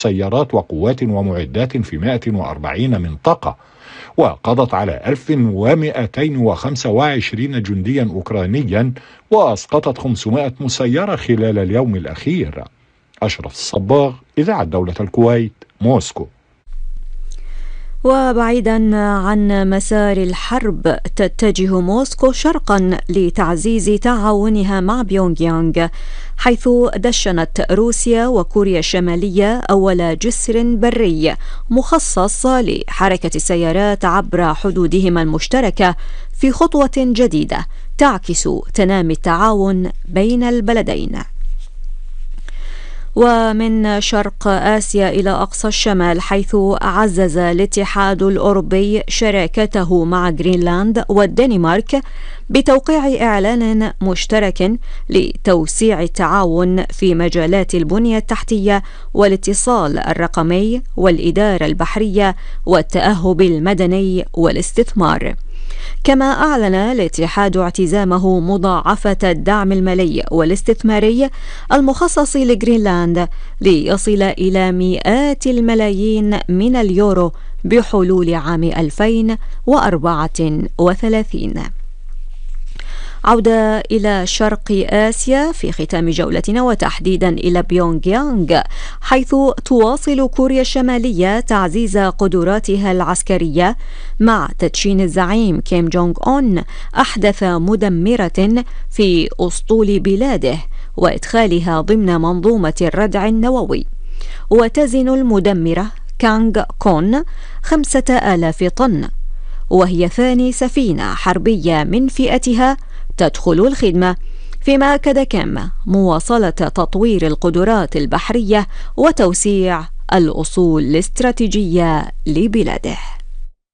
سيارات وقوات ومعدات في 140 منطقة، وقضت على 1225 جنديا أوكرانيا، وأسقطت 500 مسيرة خلال اليوم الأخير. أشرف الصباغ، إذاعة دولة الكويت، موسكو. وبعيدا عن مسار الحرب، تتجه موسكو شرقا لتعزيز تعاونها مع بيونغ يانغ، حيث دشنت روسيا وكوريا الشمالية أول جسر بري مخصص لحركة السيارات عبر حدودهما المشتركة، في خطوة جديدة تعكس تنامي التعاون بين البلدين. ومن شرق آسيا إلى أقصى الشمال، حيث عزز الاتحاد الأوروبي شراكته مع غرينلاند والدنمارك بتوقيع إعلان مشترك لتوسيع التعاون في مجالات البنية التحتية والاتصال الرقمي والإدارة البحرية والتأهب المدني والاستثمار. كما أعلن الاتحاد اعتزامه مضاعفة الدعم المالي والاستثماري المخصص لغرينلاند ليصل إلى مئات الملايين من اليورو بحلول عام 2034. عودة إلى شرق آسيا في ختام جولتنا، وتحديدا إلى بيونغ يانغ، حيث تواصل كوريا الشمالية تعزيز قدراتها العسكرية مع تدشين الزعيم كيم جونغ أون أحدث مدمرة في أسطول بلاده وإدخالها ضمن منظومة الردع النووي. وتزن المدمرة كانغ كون 5000 طن، وهي ثاني سفينة حربية من فئتها تدخل الخدمة، فيما أكد كيم مواصلة تطوير القدرات البحرية وتوسيع الأصول الاستراتيجية لبلاده.